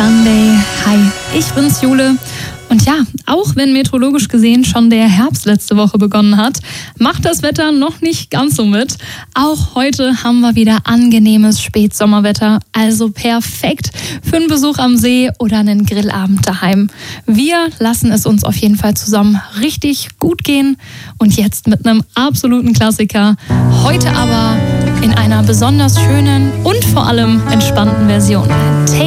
Sunday. Hi, ich bin's Jule. Und ja, auch wenn meteorologisch gesehen schon der Herbst letzte Woche begonnen hat, macht das Wetter noch nicht ganz so mit. Auch heute haben wir wieder angenehmes Spätsommerwetter, also perfekt für einen Besuch am See oder einen Grillabend daheim. Wir lassen es uns auf jeden Fall zusammen richtig gut gehen und jetzt mit einem absoluten Klassiker. Heute aber in einer besonders schönen und vor allem entspannten Version.